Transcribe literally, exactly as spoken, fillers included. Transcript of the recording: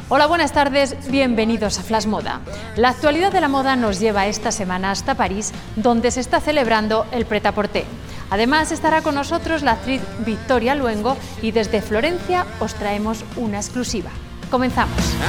Hola, buenas tardes, bienvenidos a Flash Moda. La actualidad de la moda nos lleva esta semana hasta París, donde se está celebrando el Pret-a-Porter. Además estará con nosotros la actriz Victoria Luengo y desde Florencia os traemos una exclusiva. Comenzamos.